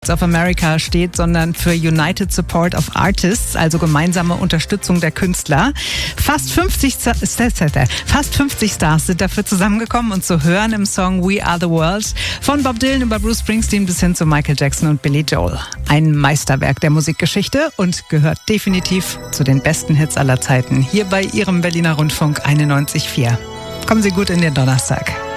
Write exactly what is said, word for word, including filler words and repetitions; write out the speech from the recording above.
of America steht, sondern für United Support of Artists, also gemeinsame Unterstützung der Künstler. Fast fünfzig, fast fünfzig Stars sind dafür zusammengekommen und zu hören im Song We Are the World. Von Bob Dylan über Bruce Springsteen bis hin zu Michael Jackson und Billy Joel. Ein Meisterwerk der Musikgeschichte und gehört definitiv zu den besten Hits aller Zeiten. Hier bei Ihrem Berliner Rundfunk einundneunzig Komma vier. Kommen Sie gut in den Donnerstag.